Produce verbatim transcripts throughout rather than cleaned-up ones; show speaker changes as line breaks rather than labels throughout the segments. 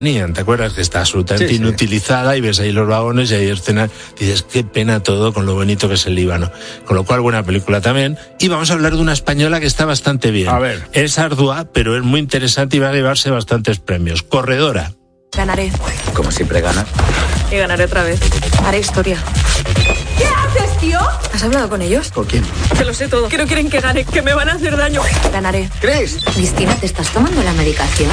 ¿te acuerdas? Que está absolutamente
sí, sí.
inutilizada y ves ahí los vagones y hay escenas, dices, qué pena todo con lo bonito que es el Líbano. Con lo cual, buena película también. Y vamos a hablar de una española que está bastante bien.
A ver.
Es ardua, pero es muy interesante y va a llevarse bastantes premios. Corredora.
Ganaré.
Como siempre ganas.
Y ganaré otra vez. Haré historia.
¿Qué haces, tío?
¿Has hablado con ellos?
¿Con quién?
Que lo sé todo. Que no quieren que gane, que me van a hacer daño. Ganaré.
¿Crees?
Cristina, ¿te estás tomando la medicación?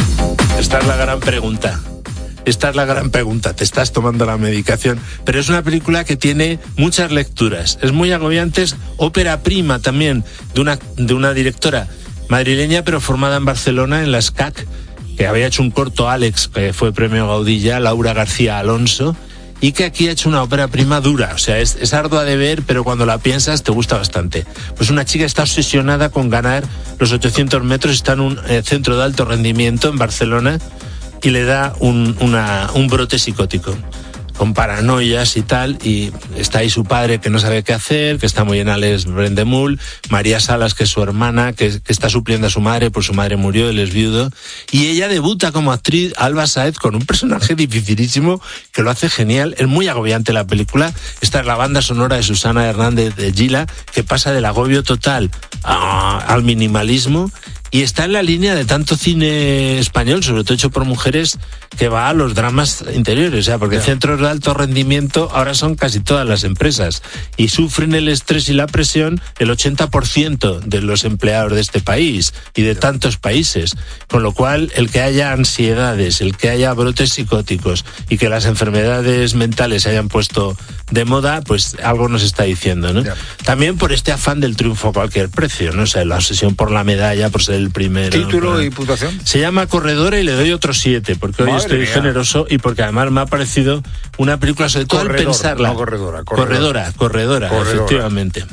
Esta es la gran pregunta. Esta es la gran pregunta. ¿Te estás tomando la medicación? Pero es una película que tiene muchas lecturas. Es muy agobiante. Es ópera prima también de una, de una directora madrileña, pero formada en Barcelona, en la S C A C, que había hecho un corto, Alex, que fue premio Gaudí, Laura García Alonso, y que aquí ha hecho una ópera prima dura. O sea, es, es ardua de ver, pero cuando la piensas te gusta bastante. Pues una chica está obsesionada con ganar los ochocientos metros, está en un eh, centro de alto rendimiento en Barcelona y le da un, una, un brote psicótico, con paranoias y tal, y está ahí su padre que no sabe qué hacer, que está muy en Alex Brendemul, María Salas, que es su hermana, que, que está supliendo a su madre, pues su madre murió, él es viudo, y ella debuta como actriz, Alba Sáez, con un personaje dificilísimo, que lo hace genial. Es muy agobiante la película. Esta es la banda sonora de Susana Hernández de Gila, que pasa del agobio total a, al minimalismo, y está en la línea de tanto cine español, sobre todo hecho por mujeres, que va a los dramas interiores. O sea, porque yeah. centros de alto rendimiento ahora son casi todas las empresas y sufren el estrés y la presión el ochenta por ciento de los empleados de este país y de yeah. tantos países. Con lo cual, el que haya ansiedades, el que haya brotes psicóticos y que las enfermedades mentales se hayan puesto de moda, pues algo nos está diciendo, ¿no? Yeah. También por este afán del triunfo a cualquier precio, ¿no? O sea, la obsesión por la medalla, por ser el primero.
¿Título
por...
y puntuación?
Se llama Corredora y le doy otro siete, porque hoy estoy mía. generoso y porque además me ha parecido una película, sobre todo
Corredor,
al pensarla.
No corredora,
corredora. Corredora, corredora, corredora, efectivamente.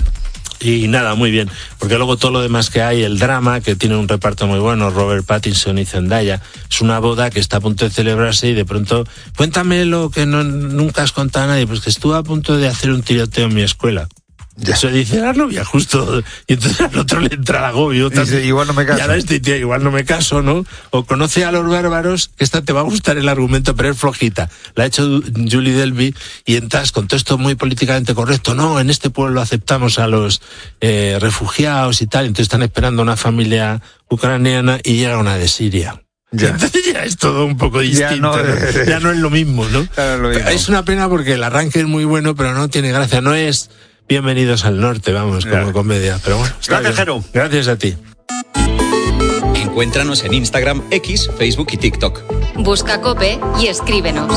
Y nada, muy bien, porque luego todo lo demás que hay, el drama, que tiene un reparto muy bueno, Robert Pattinson y Zendaya, es una boda que está a punto de celebrarse y de pronto, cuéntame lo que no, nunca has contado a nadie, pues que estuve a punto de hacer un tiroteo en mi escuela. Ya. Eso dice la novia, justo. Y entonces al otro le entra el agobio.
Dice, igual no me caso.
Y ahora este tío, igual no me caso, ¿no? O conoce a los bárbaros, que esta te va a gustar el argumento, pero es flojita. La ha hecho Julie Delpy y entras con todo esto muy políticamente correcto. No, en este pueblo aceptamos a los eh, refugiados y tal. Entonces están esperando una familia ucraniana y llega una de Siria. Ya. Entonces ya es todo un poco distinto, ya no, ¿no? Ya no es lo mismo, ¿no?
Claro, lo mismo.
Es una pena porque el arranque es muy bueno, pero no tiene gracia. No es Bienvenidos al Norte, vamos, como yeah. comedia. Pero bueno,
gracias, Jero.
Gracias a ti.
Encuéntranos en Instagram, X, Facebook y TikTok.
Busca COPE y escríbenos.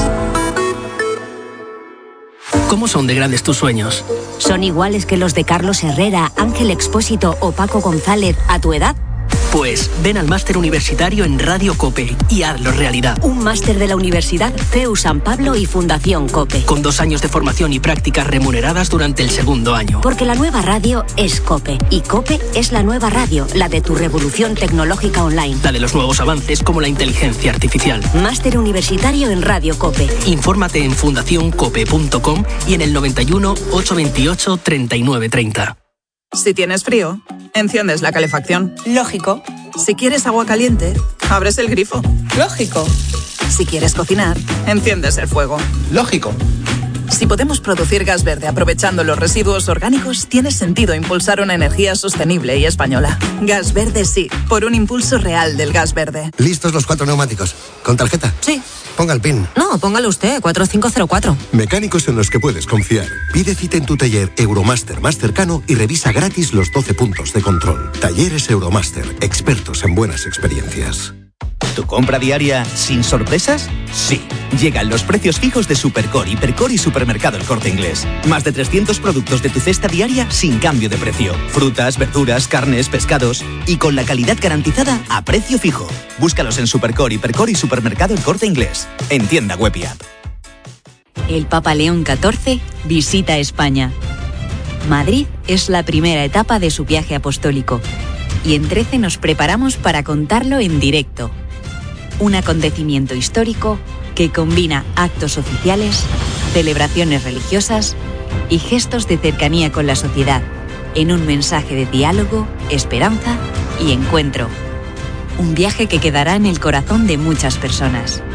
¿Cómo son de grandes tus sueños?
¿Son iguales que los de Carlos Herrera, Ángel Expósito o Paco González a tu edad?
Pues ven al máster universitario en Radio COPE y hazlo realidad.
Un máster de la Universidad C E U San Pablo y Fundación COPE.
Con dos años de formación y prácticas remuneradas durante el segundo año.
Porque la nueva radio es COPE. Y COPE es la nueva radio, la de tu revolución tecnológica online.
La de los nuevos avances como la inteligencia artificial.
Máster universitario en Radio COPE.
Infórmate en fundación cope punto com y en el noventa y uno, ochocientos veintiocho, treinta y nueve treinta.
Si tienes frío, enciendes la calefacción.
Lógico.
Si quieres agua caliente, abres el grifo.
Lógico.
Si quieres cocinar, enciendes el fuego.
Lógico.
Si podemos producir gas verde aprovechando los residuos orgánicos, tiene sentido impulsar una energía sostenible y española. Gas verde sí, por un impulso real del gas verde.
¿Listos los cuatro neumáticos? ¿Con tarjeta?
Sí.
Ponga el PIN.
No, póngalo usted, cuatro cinco cero cuatro.
Mecánicos en los que puedes confiar. Pide cita en tu taller Euromaster más cercano y revisa gratis los doce puntos de control. Talleres Euromaster, expertos en buenas experiencias.
¿Tu compra diaria sin sorpresas? Sí. Llegan los precios fijos de Supercore, Hipercore y Supermercado El Corte Inglés. Más de trescientos productos de tu cesta diaria sin cambio de precio. Frutas, verduras, carnes, pescados y con la calidad garantizada a precio fijo. Búscalos en Supercore, Hipercore y Supermercado El Corte Inglés. En tienda web y app.
El Papa León catorce visita España. Madrid es la primera etapa de su viaje apostólico y en trece nos preparamos para contarlo en directo. Un acontecimiento histórico que combina actos oficiales, celebraciones religiosas y gestos de cercanía con la sociedad, en un mensaje de diálogo, esperanza y encuentro. Un viaje que quedará en el corazón de muchas personas.